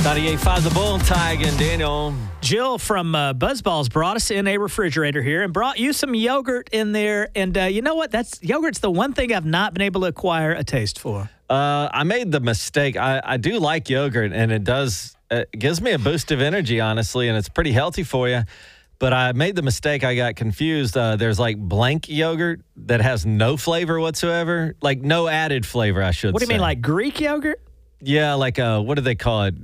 98.5 The Bull, Tig and Daniel. Jill from BuzzBalls brought us in a refrigerator here and brought you some yogurt in there. And you know what? Yogurt's the one thing I've not been able to acquire a taste for. I made the mistake. I do like yogurt, and it gives me a boost of energy, honestly, and it's pretty healthy for you. But I made the mistake. I got confused. There's like blank yogurt that has no flavor whatsoever, like no added flavor, I should say. What do you mean, like Greek yogurt? Yeah, like what do they call it?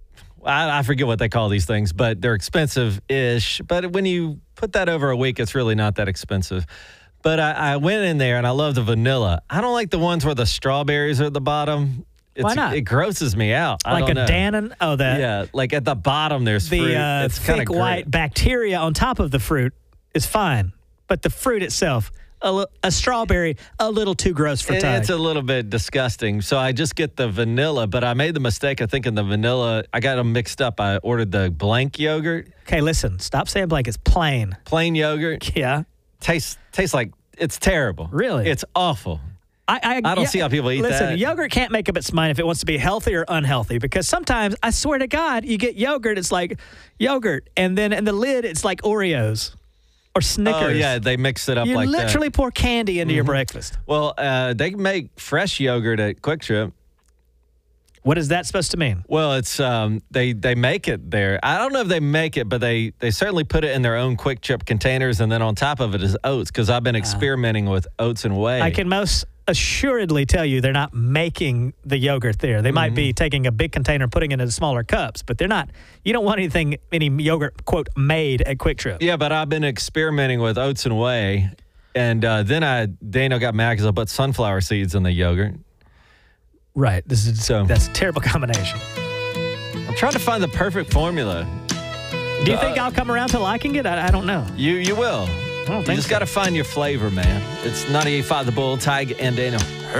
I forget what they call these things, but they're expensive-ish. But when you put that over a week, it's really not that expensive. But I went in there, and I love the vanilla. I don't like the ones where the strawberries are at the bottom. Why not? It grosses me out. Like a Dannon? Oh, that. Yeah, like at the bottom there's fruit. The it's thick white bacteria on top of the fruit is fine. But the fruit itself, a strawberry, a little too gross for Tig. It's a little bit disgusting. So I just get the vanilla, but I made the mistake of thinking the vanilla, I got them mixed up. I ordered the blank yogurt. Okay, listen, stop saying blank. It's plain. Plain yogurt. Yeah. Tastes like, it's terrible. Really? It's awful. I don't see how people eat that. Listen, yogurt can't make up its mind if it wants to be healthy or unhealthy, because sometimes, I swear to God, you get yogurt, it's like yogurt, and then in the lid, it's like Oreos or Snickers. Oh, yeah, they mix it up you like that. You literally pour candy into your breakfast. Well, they make fresh yogurt at Quick Trip. What is that supposed to mean? Well, it's they make it there. I don't know if they make it, but they certainly put it in their own Quick Trip containers, and then on top of it is oats, because I've been experimenting with oats and whey. I can most assuredly tell you they're not making the yogurt there. They might be taking a big container and putting it into smaller cups, but they're not. You don't want any yogurt, quote, made at Quick Trip. Yeah, but I've been experimenting with oats and whey, and then Daniel got mad because I put sunflower seeds in the yogurt. Right. That's a terrible combination. I'm trying to find the perfect formula. Do you think I'll come around to liking it? I don't know. You will. I don't think You just got to find your flavor, man. It's 98.5 The Bull, Tig and Daniel.